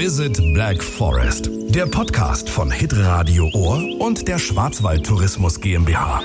Visit Black Forest, der Podcast von Hitradio Ohr und der Schwarzwald Tourismus GmbH.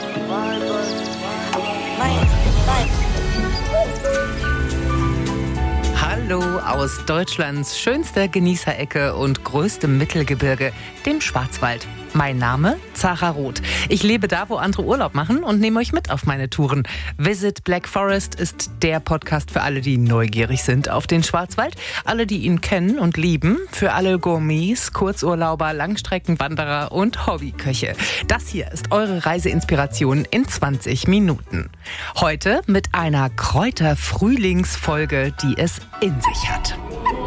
Hallo aus Deutschlands schönster Genießerecke und größtem Mittelgebirge, dem Schwarzwald. Mein Name? Zara Roth. Ich lebe da, wo andere Urlaub machen und nehme euch mit auf meine Touren. Visit Black Forest ist der Podcast für alle, die neugierig sind auf den Schwarzwald, alle, die ihn kennen und lieben, für alle Gourmets, Kurzurlauber, Langstreckenwanderer und Hobbyköche. Das hier ist eure Reiseinspiration in 20 Minuten. Heute mit einer Kräuter-Frühlingsfolge, die es in sich hat.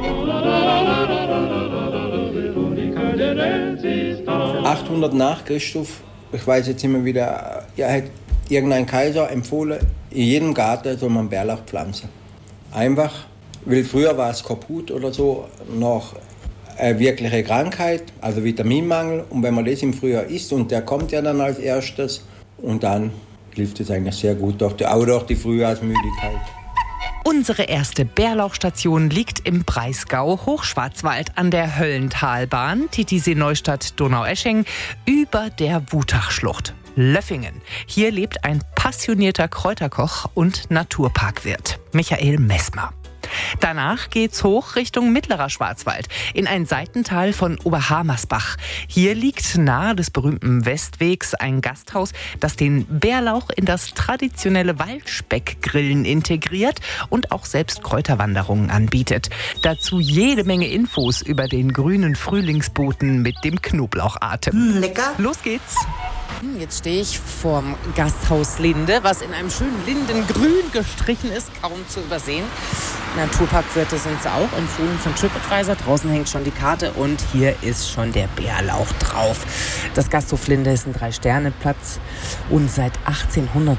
800 nach Christus, ich weiß jetzt immer wieder, hat irgendein Kaiser empfohlen, in jedem Garten soll man Bärlauch pflanzen. Einfach, weil früher war es kaputt oder so, noch eine wirkliche Krankheit, also Vitaminmangel. Und wenn man das im Frühjahr isst, und der kommt ja dann als erstes, und dann hilft es eigentlich sehr gut, auch durch die Frühjahrsmüdigkeit. Unsere erste Bärlauchstation liegt im Breisgau, Hochschwarzwald, an der Höllentalbahn, Titisee-Neustadt-Donaueschingen, über der Wutachschlucht. Löffingen. Hier lebt ein passionierter Kräuterkoch und Naturparkwirt, Michael Messmer. Danach geht's hoch Richtung Mittlerer Schwarzwald, in ein Seitental von Oberhamersbach. Hier liegt nahe des berühmten Westwegs ein Gasthaus, das den Bärlauch in das traditionelle Waldspeckgrillen integriert und auch selbst Kräuterwanderungen anbietet. Dazu jede Menge Infos über den grünen Frühlingsboten mit dem Knoblauchatem. Lecker. Los geht's! Jetzt stehe ich vorm Gasthaus Linde, was in einem schönen Lindengrün gestrichen ist, kaum zu übersehen. Naturparkwirte sind sie auch, empfohlen von TripAdvisor. Draußen hängt schon die Karte und hier ist schon der Bärlauch drauf. Das Gasthof Linde ist ein 3-Sterne-Platz und seit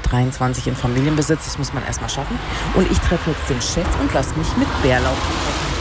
1823 in Familienbesitz. Das muss man erstmal schaffen. Und ich treffe jetzt den Chef und lasse mich mit Bärlauch treffen.